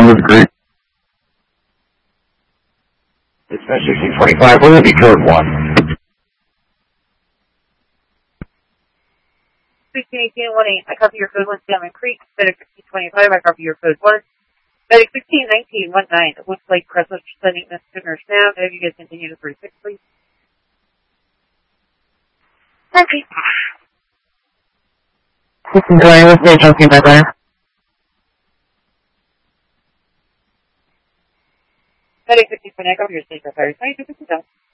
was great. Dispatch 1625, will it be code 1? 1618-18, I copy your code 1, Salmon Creek. FedEx 1625, I copy your code 1. FedEx 1619-19, looks like Crestwood sending this to nurse now. Have you guys continue to 36, please? Okay. 1620, what's the agency number? FedEx 1620, I copy your state for fire. 22 down.